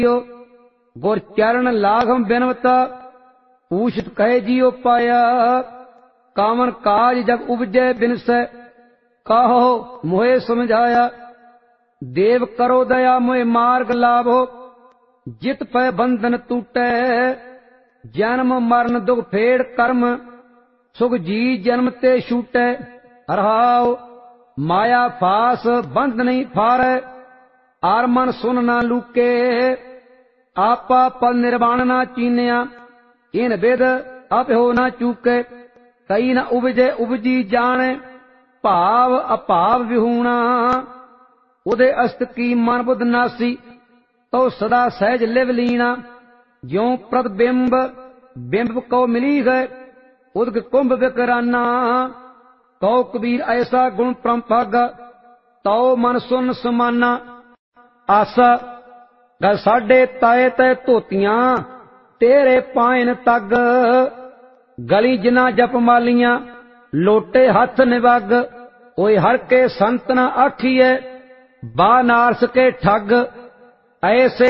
गुर चरण लाघम बिनवता पूछत कहे जियो पाया। कामन काज जग उपजै बिनसै कहो मोहे समझाया। देव करो दया मोहे मार्ग लाभो जित पै बंधन टूटै। जन्म मरण दुख फेड़ कर्म सुख जी जन्म ते छूटै। रहाओ माया फास बंध नहीं फारै आर मन सुन ना लूके। आपा पल निर्वाण ना चीनिया इन विद अभ्यो ना चूके। कई न उपजे उपजी जाने भाव अभाव विहूणा। उदे अस्त की मन बुध नासी तो सदा सहज लिव लीना। ज्यों प्रतिबिंब बिंब को मिली गए उदक कुंभ विकराना। कौ कबीर ऐसा गुण परमपग तो मन सुन समाना। आसा गल साडे ताए तै धोतियां तेरे पायन तग। गली जिना जप मालियां लोटे हथ निवग। ओए हर के संत न आखिए बा नारस के ठग। ऐसे